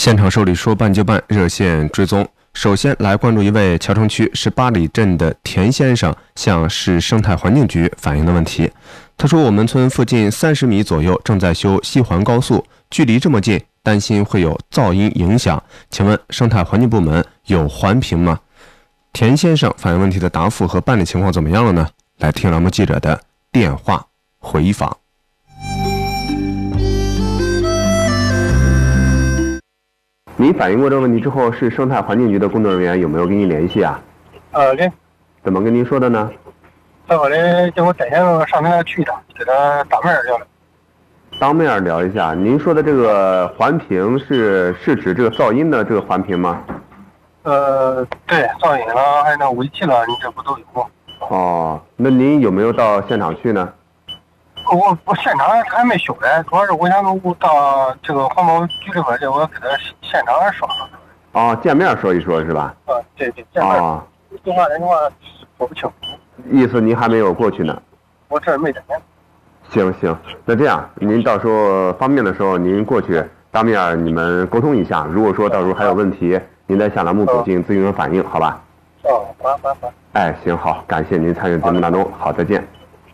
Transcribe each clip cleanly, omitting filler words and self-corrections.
现场受理说办就办，热线追踪。首先来关注一位桥城区18里镇的田先生向市生态环境局反映的问题。他说，我们村附近30米左右正在修西环高速，距离这么近，担心会有噪音影响，请问生态环境部门有环评吗？田先生反映问题的答复和办理情况怎么样了呢？来听栏目记者的电话回访。您反映过这个问题之后，市生态环境局的工作人员有没有跟您联系啊？ 对。 怎么跟您说的呢？ 他说的叫我带先生上那去一趟，给他当面聊聊。 当面聊一下。您说的这个环评是指这个噪音的这个环评吗？ 对，噪音了，还有那尾气了，你这不都有吗？ 哦，那您有没有到现场去呢？ 我现场还没修嘞，主要是我想到这个环保局里边去，我给他现场说。 哦，见面说一说是吧？ 对，见面。哦。电话说不清楚。 意思您还没有过去呢？ 我这没得呢。 行，那这样，您到时候方便的时候，您过去当面你们沟通一下。如果说到时候还有问题，您在下栏目组进行咨询和反映，好吧？ 好。 哎，行，好，感谢您参与节目当中，好，再见。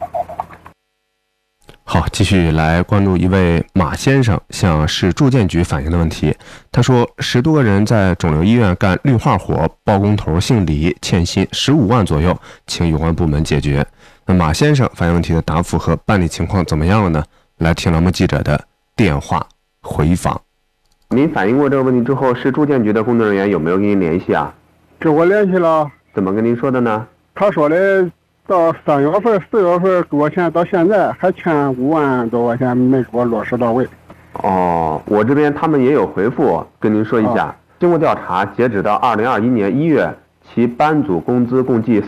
好，继续来关注一位马先生向市住建局反映的问题。他说，10多个人在肿瘤医院干绿化活，包工头姓李，欠薪15万左右，请有关部门解决。那马先生反映问题的答复和办理情况怎么样了呢？来听栏目记者的电话回访。您反映过这个问题之后，市住建局的工作人员有没有跟您联系啊？ 这我联系了。 怎么跟您说的呢？ 他说的到3月份、4月份给我钱，到现在还欠5万多块钱没给我落实到位。 哦，我这边他们也有回复，跟您说一下。经过调查，截止到2021年1月，其班组工资共计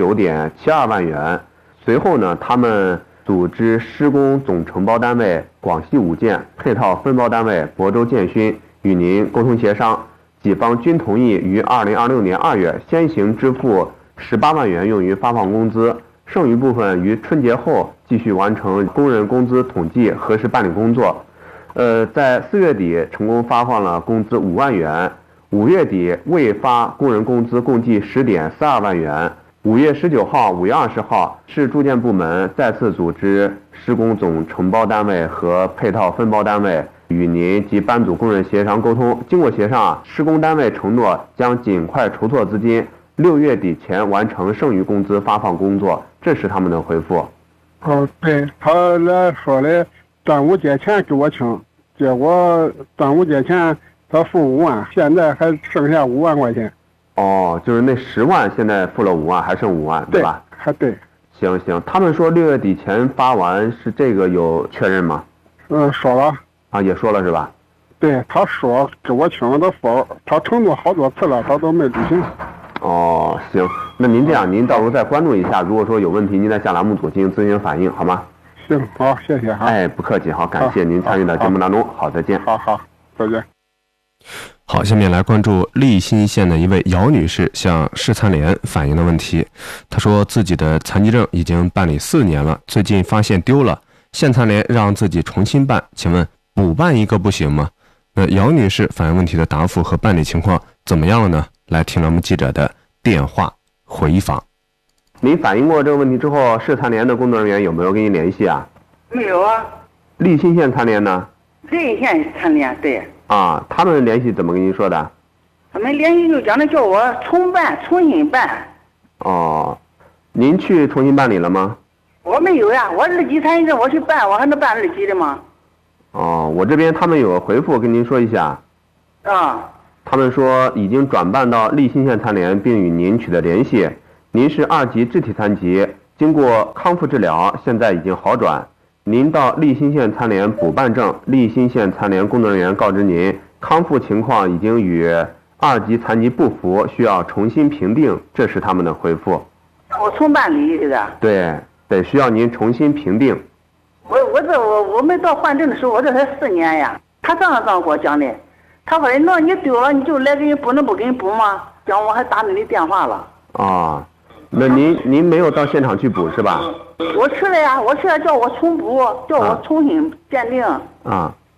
39.72万元。随后呢，他们组织施工总承包单位广西五建、配套分包单位亳州建勋与您沟通协商，几方均同意于2026年2月先行支付18万元用于发放工资，剩余部分于春节后继续完成工人工资统计核实办理工作。在4月底成功发放了工资5万元，5月底未发工人工资共计10.42万元。5月19号、5月20号，市住建部门再次组织施工总承包单位和配套分包单位与您及班组工人协商沟通。经过协商，施工单位承诺将尽快筹措资金，6月底前完成剩余工资发放工作，这是他们的回复。 对，他来说的端午节前给我请，结果端午节前他付5万，现在还剩下5万块钱。 哦，就是那10万现在付了5万，还剩5万，对吧？ 还对。 行，他们说6月底前发完，是这个有确认吗？ 说了。 啊，也说了是吧？ 对，他说给我请的否，他承诺好多次了，他都没履行。 哦，行，那您这样，您到时候再关注一下，如果说有问题，您在下栏目组进行咨询反映，好吗？ 行，好，谢谢哈。 哎，不客气，好，感谢您参与到节目当中，好，再见。 好，再见。 好，下面来关注利辛县的一位姚女士向市残联反映的问题。她说自己的残疾证已经办理4年了，最近发现丢了，县残联让自己重新办，请问补办一个不行吗？那姚女士反映问题的答复和办理情况怎么样了呢？来听栏目记者的电话回访。您反映过这个问题之后，市残联的工作人员有没有跟您联系啊？ 没有啊。 利辛县残联呢？ 利辛县残联，对。 啊，他们联系怎么跟您说的？ 他们联系就讲的叫我重新办。 哦，您去重新办理了吗？ 我没有呀，我2级残疾证我去办，我还能办2级的吗？ 哦，我这边他们有回复跟您说一下。 啊。 他们说已经转办到利辛县残联，并与您取得联系。您是2级肢体残疾，经过康复治疗，现在已经好转。您到利辛县残联补办证，利辛县残联工作人员告知您，康复情况已经与2级残疾不符，需要重新评定，这是他们的回复。 我重办理是的。 对，得需要您重新评定。 我没到换证的时候，我这才4年呀。他这样给我讲的，他说的那你丢了你就来给人补，能不给人补吗？讲我还打你的电话了。 啊，那您没有到现场去补是吧？ 我去了呀，我去了叫我重补，叫我重新鉴定。 啊，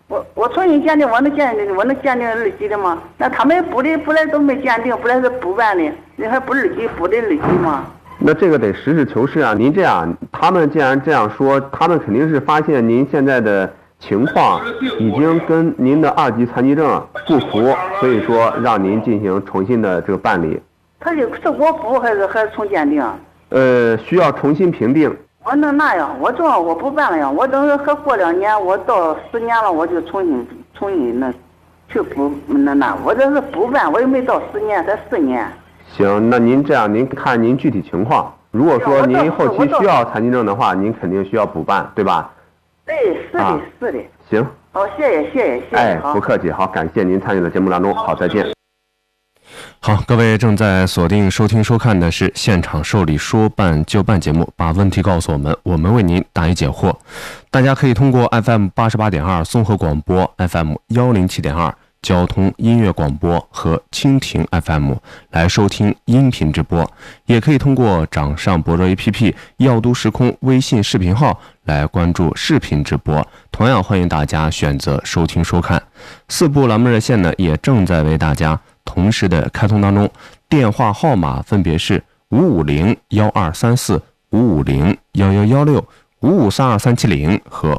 我重新鉴定，我能鉴定日期的吗？那他们补的本来都没鉴定，本来是补办的，你还补日期补的日期吗？ 那这个得实事求是啊！您这样，他们既然这样说，他们肯定是发现您现在的情况已经跟您的2级残疾证不符，所以说让您进行重新的这个办理。 他是我补还是重鉴定？ 需要重新评定。 我能那样，我不办了呀，我等还过2年，我到10年了，我就重新那去补那，我这是补办，我又没到10年，才4年。 行，那您这样，您看您具体情况。如果说您后期需要残疾证的话，您肯定需要补办，对吧？ 对，是的，是的。 行。 好，谢谢。 哎，不客气，好，感谢您参与的节目当中，好，再见。 好，各位正在锁定收听收看的是现场受理说办就办节目，把问题告诉我们，我们为您答疑解惑。大家可以通过 FM 88.2综合广播、FM 107.2交通音乐广播和蜻蜓 FM 来收听音频直播，也可以通过掌上博热 APP 耀都时空微信视频号来关注视频直播，同样欢迎大家选择收听收看。4部栏目热线呢也正在为大家同时的开通当中，电话号码分别是550-1234、550-1116、5532370和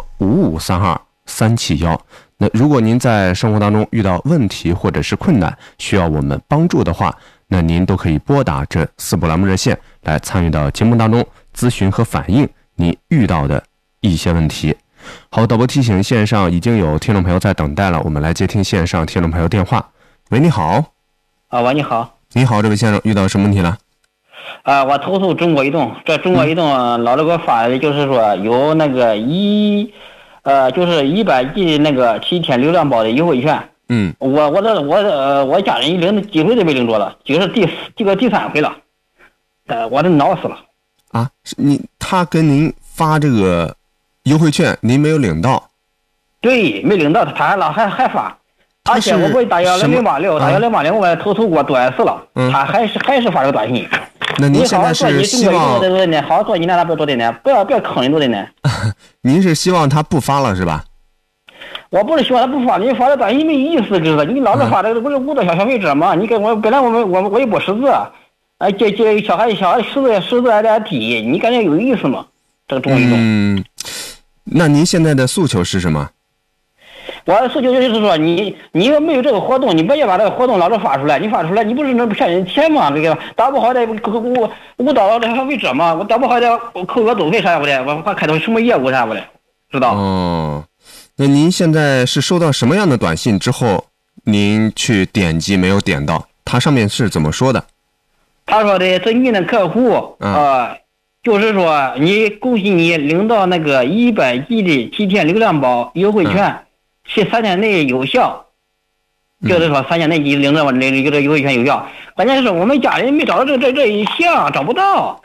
5532371。那如果您在生活当中遇到问题或者是困难，需要我们帮助的话，那您都可以拨打这4部栏目热线来参与到节目当中咨询和反映您遇到的一些问题。好，导播提醒，线上已经有听众朋友在等待了，我们来接听线上听众朋友电话。喂，你好。 喂，你好。 你好，这位先生遇到什么问题了？ 我投诉中国移动，这中国移动老是给我发的，就是说有那个就是100G 那个7天流量宝的优惠券。我家人领几回都没领着了，这是第3回了，我都恼死了。 啊，他跟您发这个优惠券，您没有领到？ 对，没领到，他还发，而且我给打1086，我投诉过多少次了，他还是发这个短信。 那您现在是希望好好做你那不要多的呢，不要坑人多的呢。 您是希望他不发了是吧？ 我不是希望他不发，你发的短信没意思，知道？你老是发这个不是误导消费者吗？你给我本来我也不识字，这小孩识字还在低，你感觉有意思吗？这个中移动。 那您现在的诉求是什么？ 我的诉求就是说，你要没有这个活动，你不要把这个活动老是发出来，你发出来，你不是能骗人钱吗？这个打不好的误导了这消费者吗？我打不好的我扣个走费啥的，我开头什么业务啥的，知道？ 哦，那您现在是收到什么样的短信之后，您去点击没有点到？它上面是怎么说的？ 他说的尊敬的客户就是说恭喜你领到那个100G 的7天流量宝优惠券。是3天内有效，就是说3天内你领着我这个优惠券有效。关键是我们家人没找到这一项，找不到。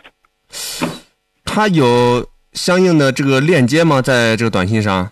他有相应的这个链接吗？在这个短信上？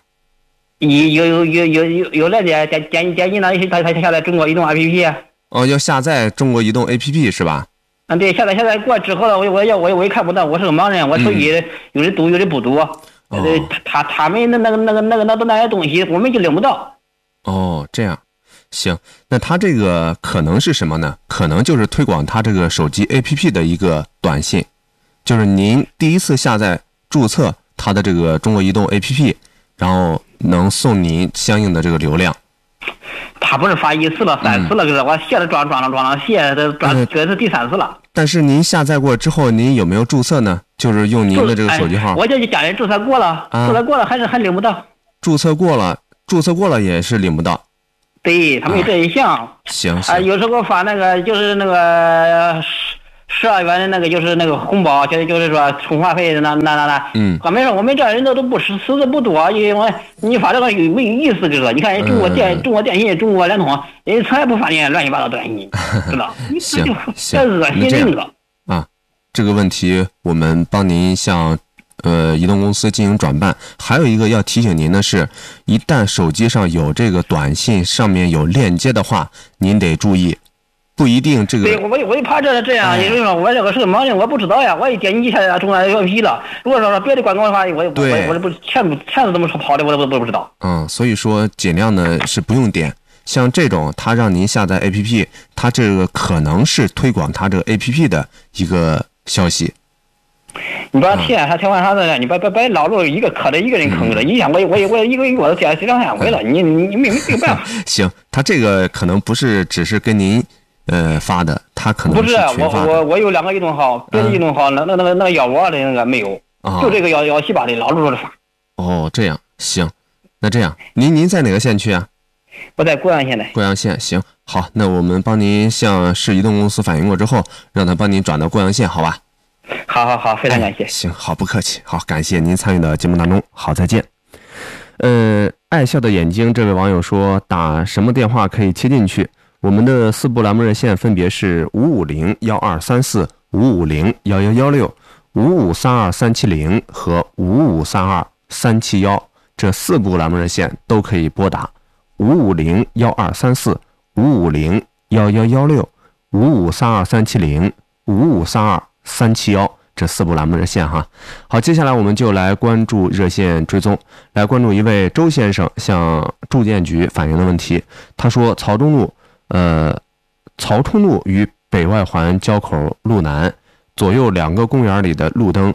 有链接，点进那他下载中国移动 APP。 哦，要下载中国移动 APP 是吧？ 对，下载过之后了，我也看不到，我是个盲人，我手机有的读有的不读。他们那些东西我们就领不到。 哦，这样，行，那他这个可能是什么呢？可能就是推广他这个手机 APP 的一个短信，就是您第一次下载注册他的这个中国移动 APP， 然后能送您相应的这个流量。 他不是发1次了3次了，可是我卸了装了卸，这是第3次了。 但是您下载过之后，您有没有注册呢？就是用您的这个手机号。 我叫家人注册过了，注册过了还领不到。 注册过了也是领不到。 对，他们有这一项。 行。 有时候发那个就是那个12元的那个就是那个红包，就是说充话费那。我们说我们这人都不识字不多，因为你发这个有没有意思？就是你看中国电信、中国联通，人家从来不发那乱七八糟短信，知道？ 行， 这恶心人了啊！这个问题我们帮您向移动公司进行转办。还有一个要提醒您的是，一旦手机上有这个短信上面有链接的话，您得注意， 不一定这个。 对，我就怕这样，也就是说我这个事忙的我不知道呀，我一点击一下中央APP了。如果说别的广告的话，我不钱都怎么跑的，我都不知道。 所以说尽量呢是不用点。像这种他让您下载 APP， 他这个可能是推广他这个 APP 的一个消息。 你把钱他调完啥的，你把老路一个磕的一个人坑了，你想我一个月都借了2-3回了，你没这个办法。 行，他这个可能不是只是跟您发的，他可能不是我有2个移动号，别的移动号那个158的那个没有，就这个178的老路的发。 哦，这样行，那这样您在哪个县区啊？ 我在贵阳县的。 贵阳县，行，好，那我们帮您向市移动公司反映过之后，让他帮您转到贵阳县，好吧？ 好，非常感谢。 行，好，不客气，好，感谢您参与到节目当中，好，再见。爱笑的眼睛这位网友说，打什么电话可以切进去？我们的4部栏目热线分别是550-1234、550-1116、5532370和5532371，这4部栏目热线都可以拨打550-1234、550-1116、5532370、5532371，这4部栏目热线哈。好，接下来我们就来关注热线追踪，来关注一位周先生向住建局反映的问题。他说曹冲路与北外环交口路南左右2个公园里的路灯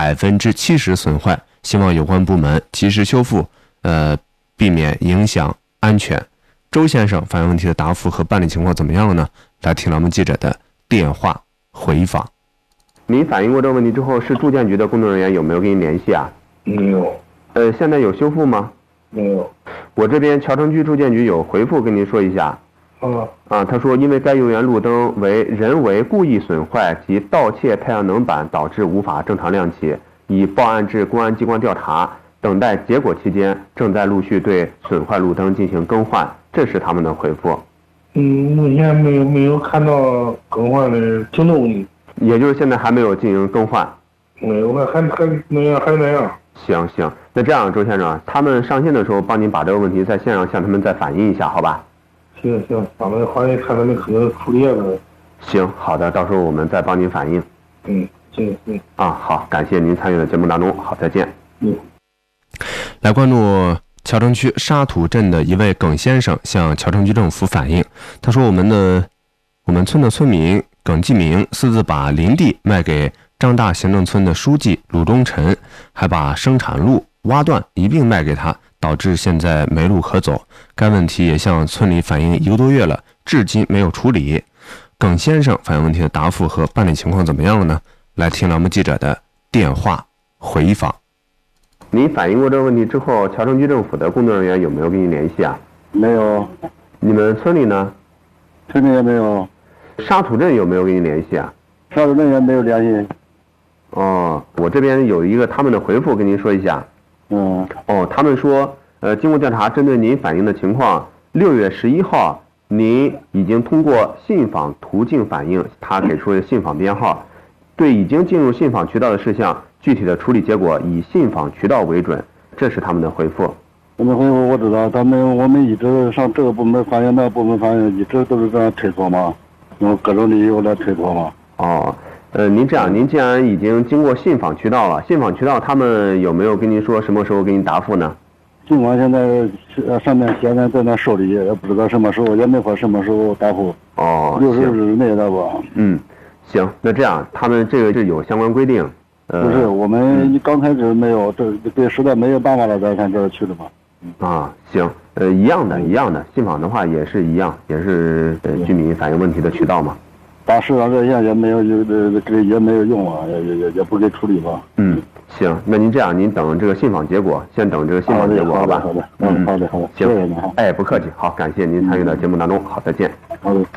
70%损坏，希望有关部门及时修复，避免影响安全。周先生反映问题的答复和办理情况怎么样了呢？来听咱们记者的电话回访。 您反映过这个问题之后，市住建局的工作人员有没有跟您联系啊？ 没有。 现在有修复吗？ 没有。 我这边桥城区住建局有回复跟您说一下。他说因为该游园路灯为人为故意损坏及盗窃太阳能板导致无法正常亮起，已报案至公安机关调查，等待结果期间正在陆续对损坏路灯进行更换，这是他们的回复。 目前没有看到更换的行动， 也就是现在还没有进行更换。 没有，还那样。 行，那这样周先生，他们上线的时候帮您把这个问题在线上向他们再反映一下，好吧？ 行，咱们欢迎看他们可能处理了。 行，好的，到时候我们再帮您反映。 行。 好，感谢您参与的节目当中，好，再见。 来关注桥城区沙土镇的一位耿先生向桥城区政府反映，他说我们村的村民耿继明私自把林地卖给张大行政村的书记鲁忠臣，还把生产路挖断一并卖给他，导致现在没路可走。该问题也向村里反映1个多月了，至今没有处理。耿先生反映问题的答复和办理情况怎么样了呢？来听栏目记者的电话回访。 您反映过这个问题之后，桥城区政府的工作人员有没有跟您联系啊？ 没有。 你们村里呢？ 村里也没有。 沙土镇有没有跟您联系啊？ 沙土镇也没有联系。 我这边有一个他们的回复跟您说一下。他们说经过调查，针对您反映的情况，6月11号您已经通过信访途径反映，他给出了信访编号，对已经进入信访渠道的事项，具体的处理结果以信访渠道为准，这是他们的回复。 我们回复我知道，我们一直上这个部门反映，那个部门反映，一直都是这样推脱嘛，用各种理由来推脱嘛。 您这样，您既然已经经过信访渠道了，信访渠道他们有没有跟您说什么时候给您答复呢？ 尽管现在上面现在在那受理，也不知道什么时候，也没说什么时候答复。60日内的吧。 行，那这样他们这个是有相关规定。 不是，我们刚开始没有，这实在没有办法了，咱看这儿去的嘛。 行，一样的，信访的话也是一样，也是居民反映问题的渠道嘛。 打市场热线也没有也没有用啊，也不给处理吧。 行，那您这样，您等这个信访结果，先等这个信访结果，好吧？ 好的， 行， 谢谢您。 不客气，好，感谢您参与到节目当中，好，再见。 好的。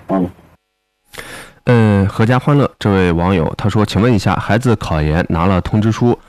阖家欢乐这位网友他说，请问一下，孩子考研拿了通知书，